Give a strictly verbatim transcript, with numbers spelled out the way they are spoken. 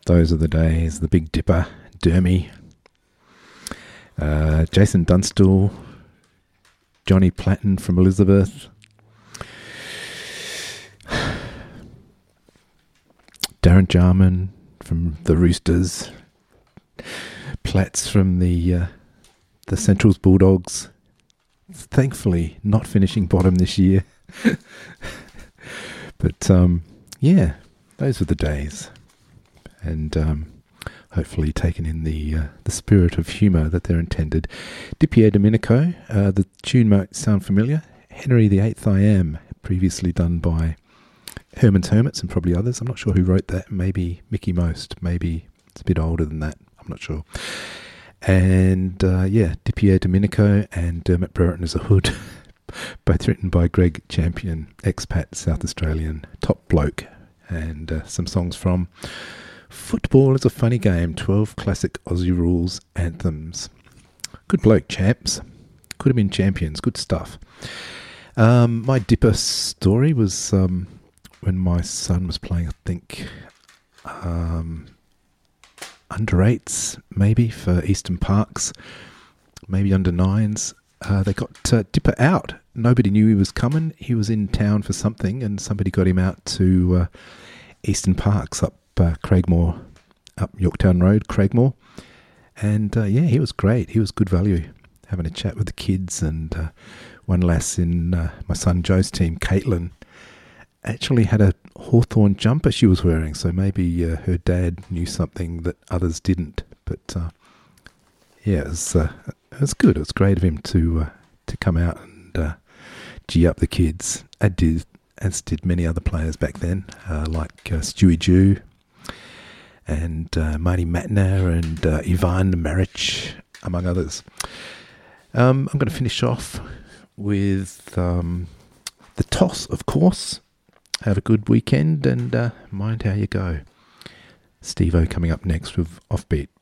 Those are the days. The Big Dipper, Dermy, uh, Jason Dunstall, Johnny Platten from Elizabeth, Darren Jarman from the Roosters, Platts from the uh, the Centrals Bulldogs. Thankfully, not finishing bottom this year. But um, yeah, those were the days, and um, hopefully taken in the uh, the spirit of humour that they're intended. Di Pierdomenico, uh, the tune might sound familiar. Henry the Eighth I Am, previously done by Herman's Hermits and probably others. I'm not sure who wrote that. Maybe Mickey Most. Maybe it's a bit older than that. I'm not sure. And uh, yeah, Di Pierdomenico and Dermot Brereton as a Hood. Both written by Greg Champion, expat South Australian, top bloke. And uh, some songs from Football is a Funny Game, twelve classic Aussie rules anthems. Good bloke, champs. Could have been champions. Good stuff. Um, my Dipper story was um, when my son was playing, I think, um, under eights, maybe, for Eastern Parks, maybe under nines. Uh, they got uh, Dipper out. Nobody knew he was coming. He was in town for something, and somebody got him out to uh, Eastern Parks up uh, Craigmore, up Yorktown Road, Craigmore. And uh, yeah, he was great. He was good value, having a chat with the kids. And uh, one lass in uh, my son Joe's team, Caitlin, actually had a Hawthorn jumper she was wearing. So maybe uh, her dad knew something that others didn't. But uh, yeah, it was, uh, it was good. It was great of him to uh, to come out and uh, gee up the kids. I did, as did many other players back then, uh, like uh, Stewie Jew and uh, Marty Matner and uh, Ivan Maric, among others. Um, I'm going to finish off with um, the Toss, of course. Have a good weekend and uh, mind how you go. Steve-O coming up next with Offbeat.